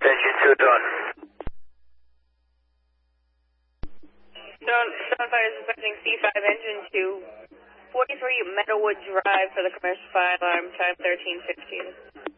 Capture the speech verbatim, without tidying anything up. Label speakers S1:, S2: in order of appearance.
S1: Engine two, Dawn.
S2: Dawn, Dawn Fire is requesting C five engine two, forty-three Meadowwood Drive for the commercial fire alarm, time thirteen fifteen.